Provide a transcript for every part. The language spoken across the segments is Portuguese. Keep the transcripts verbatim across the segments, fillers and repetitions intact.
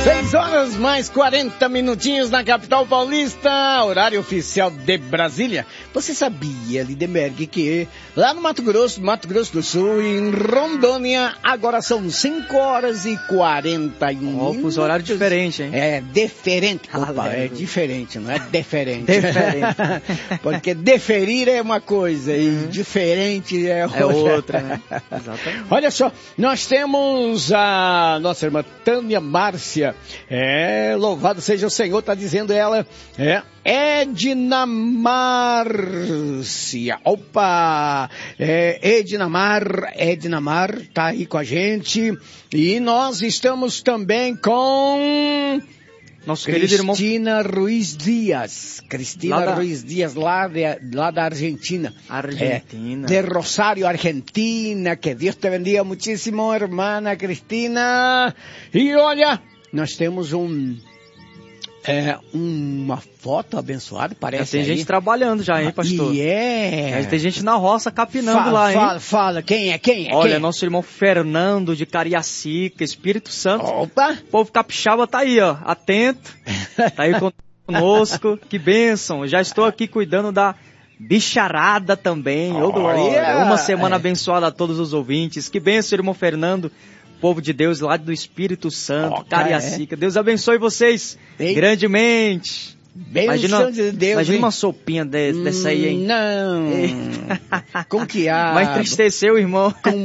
seis horas mais quarenta minutinhos na capital paulista, horário oficial de Brasília. Você sabia, Lindenberg, que lá no Mato Grosso, Mato Grosso do Sul, em Rondônia, agora são cinco horas e quarenta e um minutos. Ó, fuso horário diferente, hein? É, diferente. Opa, é diferente, não é diferente. Diferente. Porque deferir é uma coisa e uhum. diferente é outra. É outra, né? Exatamente. Olha só, nós temos a nossa irmã Tânia Márcia. É, louvado seja o Senhor, tá dizendo ela. É, Edna Márcia. Opa! É, Edna Mar, Edna Mar tá aí com a gente. E nós estamos também com nosso querido irmão Cristina Ruiz Dias. Cristina lá da... Ruiz Dias, lá, de, lá da Argentina. Argentina. É, de Rosário, Argentina. Que Deus te bendiga muitíssimo, irmã Cristina. E olha, nós temos um, é, uma foto abençoada, parece. Já tem aí. gente trabalhando já, hein, pastor? E é. Já tem gente na roça capinando fala, lá, hein? Fala, fala, quem é, quem é? Olha, quem é? nosso irmão Fernando de Cariacica, Espírito Santo. Opa! O povo capixaba tá aí, ó, atento. Tá aí conosco. Que bênção. Já estou aqui cuidando da bicharada também. Ô, glória. Uma semana abençoada a todos os ouvintes. Que bênção, irmão Fernando. Povo de Deus lá do Espírito Santo, oh, Cariacica. É. Deus abençoe vocês Ei. grandemente. Bênção de Deus. Imagina uma sopinha de, dessa aí, hein? Não. Com quiabo. Vai entristecer o irmão. Com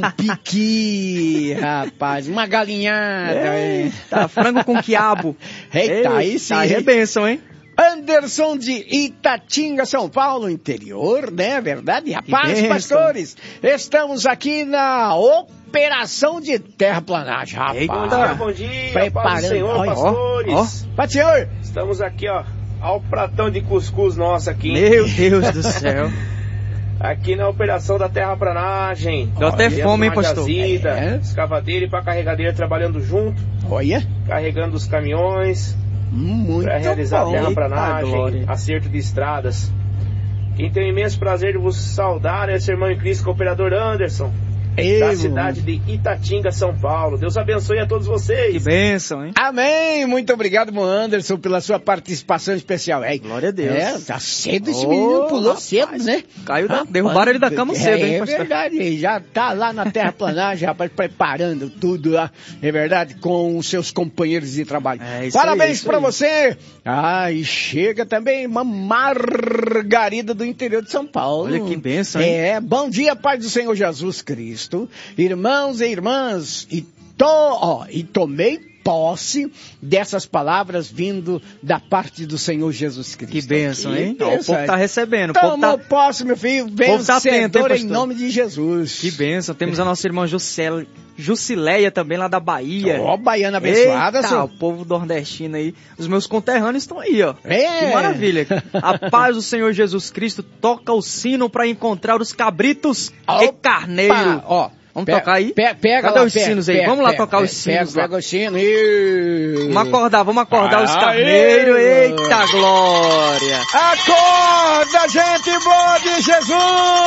piqui, rapaz. Uma galinhada. Tá, frango com quiabo. Eita, Eita aí sim. Aí é bênção, hein? Anderson de Itatinga, São Paulo, interior, né? Verdade? Rapaz, pastores, estamos aqui na operação de terraplanagem, rapaz. Eita, bom dia, preparando. Paz do Senhor, Olha, pastores. Ó, ó. Paz do Senhor. Estamos aqui, ó, ao pratão de cuscuz nosso aqui. Meu Deus do céu. Aqui na operação da terraplanagem. Deu até fome, hein, pastor? Jazida, é. Escavadeira e pra carregadeira trabalhando junto. Olha. Carregando os caminhões. Muito para realizar bom. a terraplanagem, acerto de estradas. Quem tem o imenso prazer de vos saudar é esse irmão em Cristo, cooperador Anderson, Eu. da cidade de Itatinga, São Paulo. Deus abençoe a todos vocês. Que bênção, hein? Amém. Muito obrigado, irmão Anderson, pela sua participação especial. É, glória a Deus. É, tá cedo esse oh, menino, pulou rapaz, cedo, né? Caiu da, derrubaram ele da cama é, cedo, hein, É pastor? verdade, já tá lá na terraplanagem, rapaz, preparando tudo lá, é verdade, com os seus companheiros de trabalho. É, Parabéns aí, pra aí. você. Ah, e chega também uma Margarida do interior de São Paulo. Olha que bênção, hein? É, bom dia, Pai do Senhor Jesus Cristo, irmãos e irmãs, e, to, ó, e tomei posse dessas palavras vindo da parte do Senhor Jesus Cristo. Que bênção, que hein? Bênção, o povo tá recebendo. Tomou tá... posse, meu filho, vencedor tá atento, hein, em nome de Jesus. Que bênção. Temos a nossa irmã Jucel... Jusileia também lá da Bahia. Ó, oh, baiana abençoada, Eita, senhor. O povo nordestino aí. Os meus conterrâneos estão aí, ó. É. Que maravilha. A paz do Senhor Jesus Cristo toca o sino para encontrar os cabritos Opa. E carneiro. Ó. Vamos Pe tocar aí? Pe pega Cadê lá, os pega, sinos aí? Pega, vamos lá pega, tocar pega, os sinos pega, lá. Pega os sinos. E... Vamos acordar, vamos acordar os Aê. carneiros. Eita glória. Acorda, gente boa de Jesus.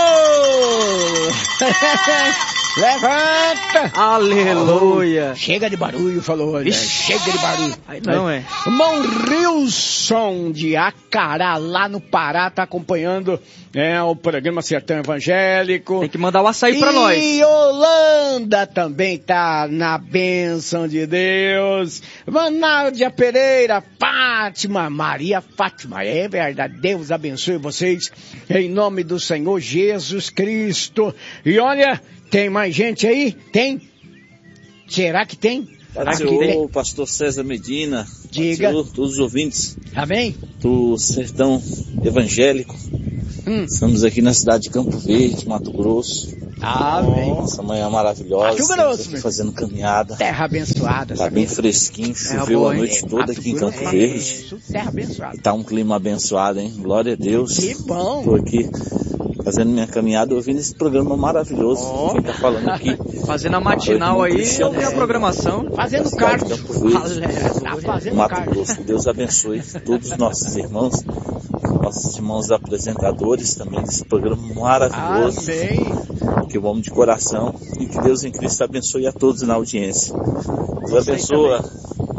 Levanta! Aleluia! Oh, chega de barulho, falou. Olha. Chega de barulho. Aí não é. Irmão Rilson de Acará, lá no Pará, tá acompanhando é, o programa Sertão Evangélico. Tem que mandar o açaí pra e nós. E Holanda também tá na bênção de Deus. Nádia Pereira, Fátima, Maria Fátima. É verdade, Deus abençoe vocês em nome do Senhor Jesus Cristo. E olha... Tem mais gente aí? Tem? Será que tem? Pai do Senhor, pastor César Medina. Diga. Senhor, todos os ouvintes. Amém? Do Sertão Evangélico. Hum. Estamos aqui na cidade de Campo Verde, Mato Grosso. Amém. Essa manhã maravilhosa. Mato Grosso, aqui fazendo caminhada. Terra abençoada. Tá bem fresquinho, choveu boa, a noite é, toda Mato aqui em Grosso, Campo é, Verde. Terra abençoada. E tá um clima abençoado, hein? Glória a Deus. Que bom. Tô aqui fazendo minha caminhada, ouvindo esse programa maravilhoso. Oh. Quem tá falando aqui. Fazendo a matinal aí, ouvindo a programação. Fazendo carne. Tá fazendo Mato carne. Grosso. Deus abençoe todos os nossos irmãos, nossos irmãos apresentadores também desse programa maravilhoso. Amém. Que eu amo de coração e que Deus em Cristo abençoe a todos na audiência. Deus abençoa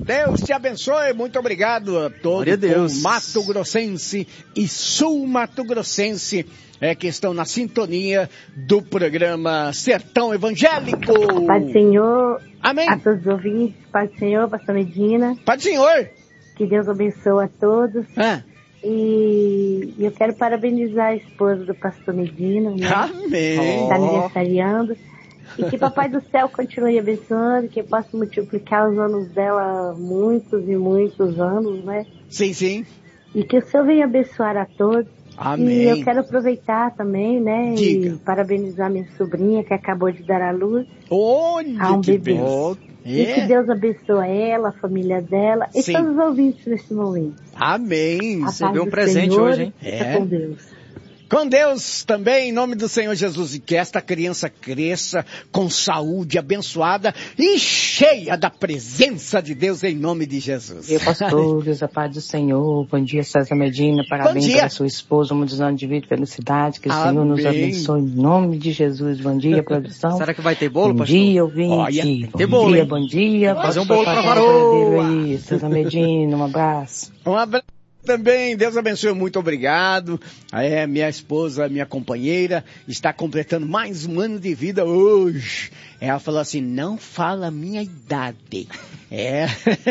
Deus te abençoe. Muito obrigado a todos. Deus. Mato Grossense e Sul Mato Grossense é que estão na sintonia do programa Sertão Evangélico. Pai do Senhor. Amém. A todos os ouvintes. Pai do Senhor, Pastor Medina. Pai do Senhor. Que Deus abençoe a todos. Ah. E eu quero parabenizar a esposa do Pastor Medina, né? Amém. Está aniversariando. E que Papai do Céu continue abençoando, que possa multiplicar os anos dela muitos e muitos anos, né? Sim, sim. E que o Senhor venha abençoar a todos. Amém. E eu quero aproveitar também, né? Diga. E parabenizar minha sobrinha que acabou de dar à luz. Olha a um que bebê. bem. E É. que Deus abençoe ela, a família dela e Sim. todos os ouvintes nesse momento. Amém. A Você paz deu um do presente Senhor hoje, hein? fica É. com Deus. Com Deus também, em nome do Senhor Jesus, e que esta criança cresça com saúde abençoada e cheia da presença de Deus em nome de Jesus. Eu, pastores, a paz do Senhor. Bom dia, César Medina. Parabéns dia. pela sua esposa, muitos anos de vida e felicidade. Que o Senhor nos Amém. abençoe em nome de Jesus. Bom dia, produção. Será que vai ter bolo, Bom pastor? dia, ouvinte. Olha, bom tem bolo, dia, hein? bom dia. Fazer um Pastor bolo pra Papai varoa. Cordeiro aí, César Medina, um abraço. Um abraço também, Deus abençoe, muito obrigado. É, minha esposa, minha companheira, está completando mais um ano de vida hoje. Ela falou assim, não fala a minha idade. É.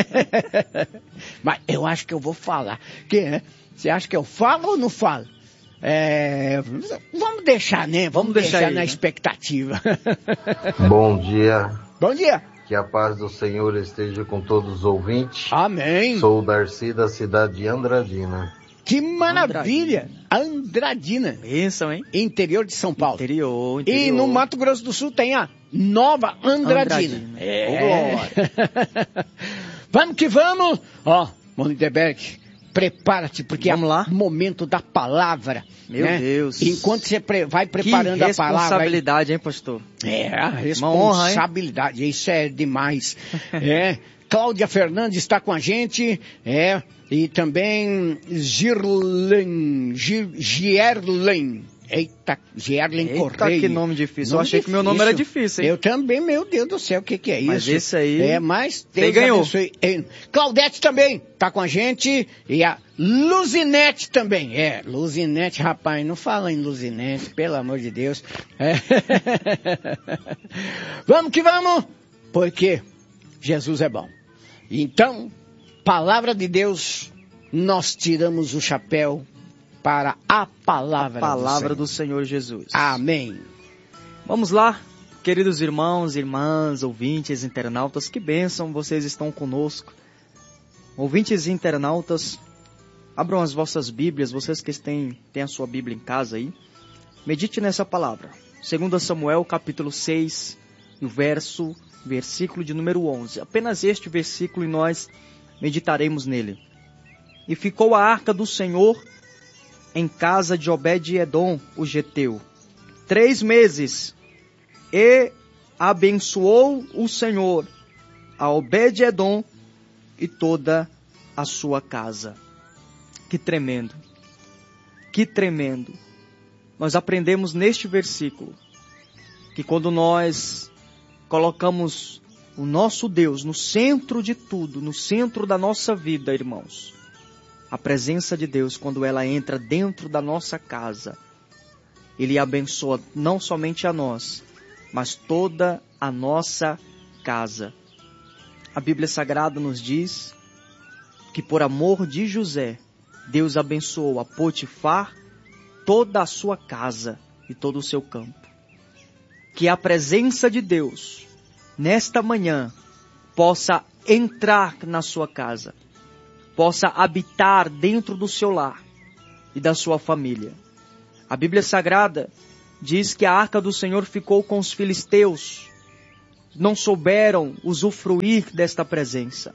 Mas eu acho que eu vou falar. Que, é? Você acha que eu falo ou não falo? É, vamos deixar, né? Vamos, Vamos deixar, deixar aí, na né? expectativa. Bom dia, Bom dia. que a paz do Senhor esteja com todos os ouvintes. Amém. Sou o Darcy da cidade de Andradina. Que maravilha. Andradina. Bênção, hein? Interior de São Paulo. Interior, interior. E no Mato Grosso do Sul tem a Nova Andradina. Andradina. É. Ô, glória. Vamos que vamos. Ó, Monteberg, prepara-te, porque Vamos é lá. o momento da palavra. Meu né? Deus. Enquanto você pre- vai preparando que a palavra. responsabilidade, hein, pastor? É, a Uma honra, hein? responsabilidade. Isso é demais. É. Cláudia Fernandes está com a gente. É. E também Girlen, Gir, Gierlen. Eita, Gierlen Eita, Correia. que nome difícil. Eu Nome achei que meu nome era difícil, hein? Eu também, meu Deus do céu, o que que é isso? Mas esse aí- É, mas Você Deus ganhou. abençoe. É, Claudete também tá com a gente. E a Luzinete também. É, Luzinete, rapaz, não fala em Luzinete, pelo amor de Deus. É. Vamos que vamos, porque Jesus é bom. Então, palavra de Deus, nós tiramos o chapéu para a palavra, Palavra do do Senhor Jesus. Senhor. Amém. Vamos lá, queridos irmãos, irmãs, ouvintes, internautas, que bênção vocês estão conosco. Ouvintes e internautas, abram as vossas Bíblias, vocês que têm, têm a sua Bíblia em casa aí. Medite nessa palavra. Segundo Samuel, capítulo seis, no verso, versículo de número onze. Apenas este versículo e nós meditaremos nele. E ficou a arca do Senhor em casa de Obed-edom, o geteu, três meses, e abençoou o Senhor a Obed-edom e toda a sua casa. Que tremendo, que tremendo. Nós aprendemos neste versículo que quando nós colocamos o nosso Deus no centro de tudo, no centro da nossa vida, irmãos, a presença de Deus, quando ela entra dentro da nossa casa, Ele abençoa não somente a nós, mas toda a nossa casa. A Bíblia Sagrada nos diz que por amor de José, Deus abençoou a Potifar, toda a sua casa e todo o seu campo. Que a presença de Deus, nesta manhã, possa entrar na sua casa, possa habitar dentro do seu lar e da sua família. A Bíblia Sagrada diz que a arca do Senhor ficou com os filisteus, não souberam usufruir desta presença.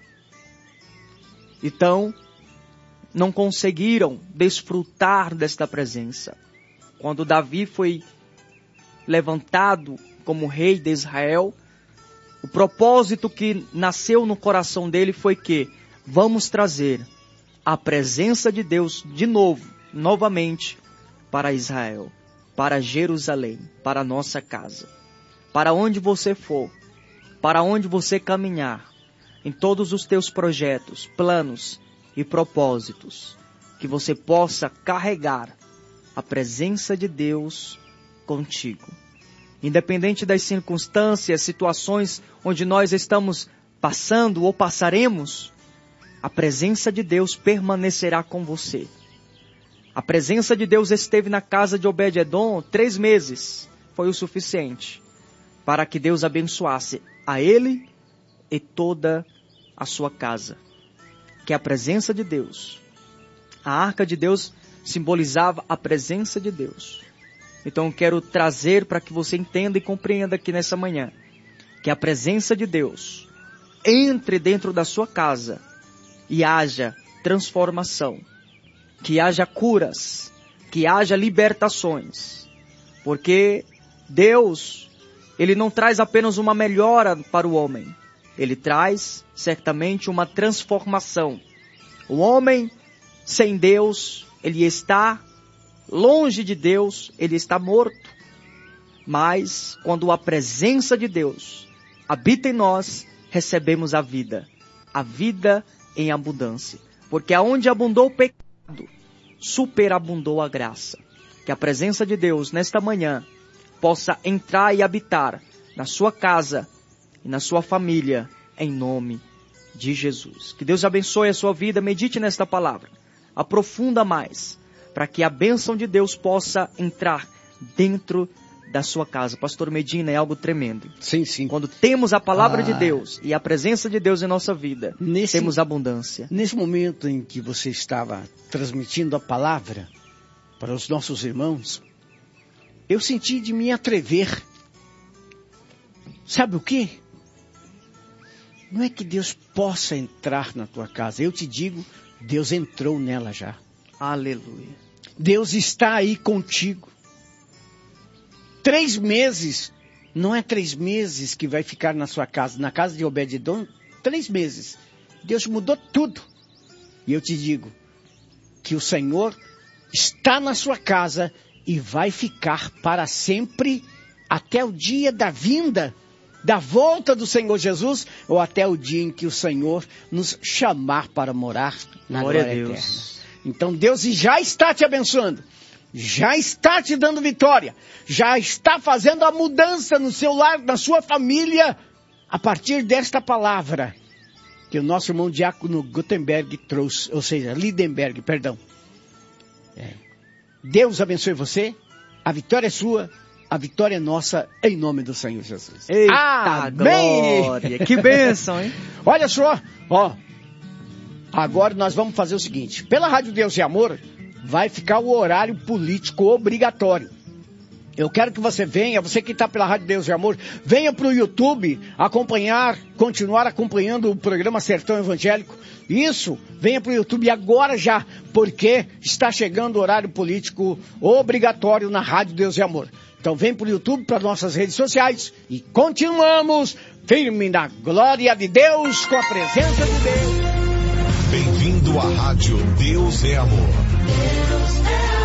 Então, não conseguiram desfrutar desta presença. Quando Davi foi levantado como rei de Israel, o propósito que nasceu no coração dele foi que vamos trazer a presença de Deus de novo, novamente, para Israel, para Jerusalém, para a nossa casa. Para onde você for, para onde você caminhar, em todos os teus projetos, planos e propósitos, que você possa carregar a presença de Deus contigo. Independente das circunstâncias, situações onde nós estamos passando ou passaremos, a presença de Deus permanecerá com você. A presença de Deus esteve na casa de Obed-edom três meses. Foi o suficiente para que Deus abençoasse a ele e toda a sua casa. Que a presença de Deus, a arca de Deus simbolizava a presença de Deus. Então eu quero trazer para que você entenda e compreenda aqui nessa manhã, que a presença de Deus entre dentro da sua casa e haja transformação, que haja curas, que haja libertações, porque Deus, Ele não traz apenas uma melhora para o homem, Ele traz certamente uma transformação. O homem sem Deus, ele está longe de Deus, ele está morto. Mas quando a presença de Deus habita em nós, recebemos a vida, a vida em abundância. Porque aonde abundou o pecado, superabundou a graça. Que a presença de Deus nesta manhã possa entrar e habitar na sua casa e na sua família, em nome de Jesus. Que Deus abençoe a sua vida, medite nesta palavra, aprofunda mais, para que a bênção de Deus possa entrar dentro da sua casa. Pastor Medina, é algo tremendo. Sim, sim. Quando temos a palavra ah, de Deus e a presença de Deus em nossa vida, nesse, temos abundância. Nesse momento em que você estava transmitindo a palavra para os nossos irmãos, eu senti de me atrever. Sabe o quê? Não é que Deus possa entrar na tua casa. Eu te digo, Deus entrou nela já. Aleluia. Deus está aí contigo. Três meses, não é três meses que vai ficar na sua casa. Na casa de Obed-edom, três meses. Deus mudou tudo. E eu te digo que o Senhor está na sua casa e vai ficar para sempre até o dia da vinda, da volta do Senhor Jesus, ou até o dia em que o Senhor nos chamar para morar na glória, glória eterna. Então Deus já está te abençoando, já está te dando vitória, já está fazendo a mudança no seu lar, na sua família, a partir desta palavra que o nosso irmão diácono Gutenberg trouxe, ou seja, Lindenberg, perdão. É. Deus abençoe você, a vitória é sua, a vitória é nossa, em nome do Senhor Jesus. Eita, amém! Glória. Que bênção, hein? Olha só, ó, agora nós vamos fazer o seguinte, pela Rádio Deus e Amor, vai ficar o horário político obrigatório. Eu quero que você venha, você que está pela Rádio Deus e Amor, venha para o YouTube acompanhar, continuar acompanhando o programa Sertão Evangélico. Isso, venha para o YouTube agora já, porque está chegando o horário político obrigatório na Rádio Deus e Amor. Então vem para o YouTube, para nossas redes sociais e continuamos firme na glória de Deus, com a presença de Deus. Bem-vindo à Rádio Deus é Amor. Deus é amor.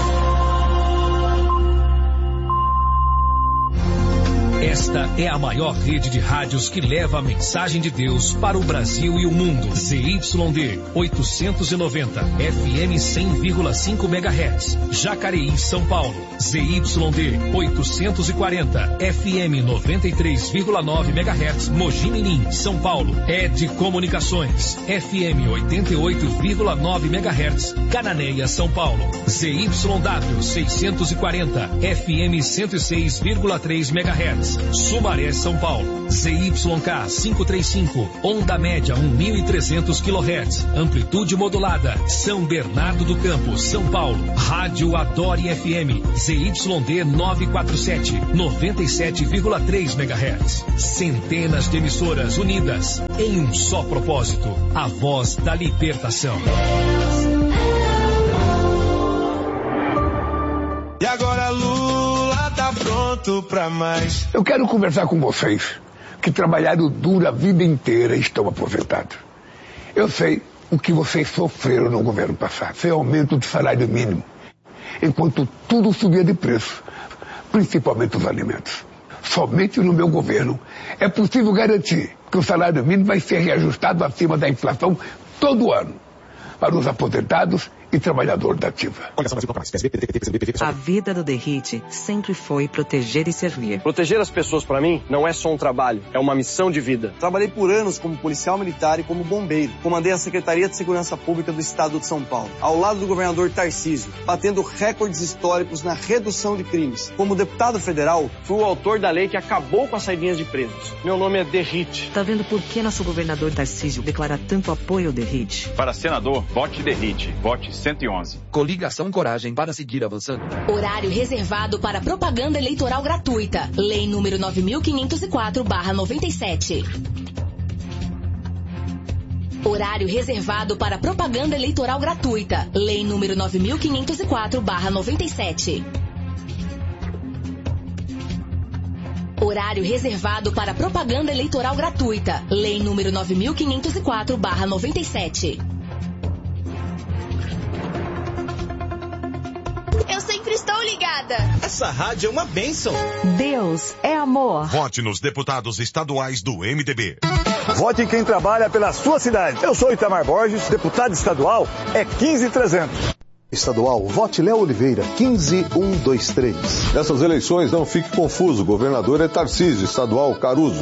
Esta é a maior rede de rádios que leva a mensagem de Deus para o Brasil e o mundo. Z Y D oitocentos e noventa, F M cem vírgula cinco megahertz, Jacareí, São Paulo. Z Y D oitocentos e quarenta, F M noventa e três vírgula nove megahertz, Mogi Mirim, São Paulo. Ed Comunicações, F M oitenta e oito vírgula nove megahertz, Cananéia, São Paulo. Z Y W seiscentos e quarenta, F M cento e seis vírgula três megahertz, Sumaré, São Paulo. Z Y K quinhentos e trinta e cinco, onda média mil e trezentos quilohertz, amplitude modulada, São Bernardo do Campo, São Paulo. Rádio Adore F M, Z Y D novecentos e quarenta e sete, noventa e sete vírgula três megahertz. Centenas de emissoras unidas em um só propósito, a voz da libertação. E agora Lula tá pronto pra mais. Eu quero conversar com vocês que trabalharam duro a vida inteira e estão aposentados. Eu sei o que vocês sofreram no governo passado. Foi aumento do salário mínimo, enquanto tudo subia de preço, principalmente os alimentos. Somente no meu governo é possível garantir que o salário mínimo vai ser reajustado acima da inflação todo ano para os aposentados e trabalhador da ativa. A vida do Derrite sempre foi proteger e servir. Proteger as pessoas, para mim, não é só um trabalho, é uma missão de vida. Trabalhei por anos como policial militar e como bombeiro. Comandei a Secretaria de Segurança Pública do Estado de São Paulo, ao lado do governador Tarcísio, batendo recordes históricos na redução de crimes. Como deputado federal, fui o autor da lei que acabou com as saidinhas de presos. Meu nome é Derrite. Tá vendo por que nosso governador Tarcísio declara tanto apoio ao Derrite? Para senador, vote Derrite. Vote cento e onze. Coligação Coragem para seguir avançando. Horário reservado para propaganda eleitoral gratuita. Lei número nove mil quinhentos e quatro barra noventa e sete. Horário reservado para propaganda eleitoral gratuita. Lei número nove mil quinhentos e quatro barra noventa e sete. Horário reservado para propaganda eleitoral gratuita. Lei número nove mil quinhentos e quatro barra noventa e sete. Eu sempre estou ligada. Essa rádio é uma bênção. Deus é amor. Vote nos deputados estaduais do M D B. Vote em quem trabalha pela sua cidade. Eu sou Itamar Borges, deputado estadual, é quinze mil e trezentos. Estadual, vote Léo Oliveira, quinze mil cento e vinte e três. Nessas eleições, não fique confuso, o governador é Tarcísio, estadual Caruso.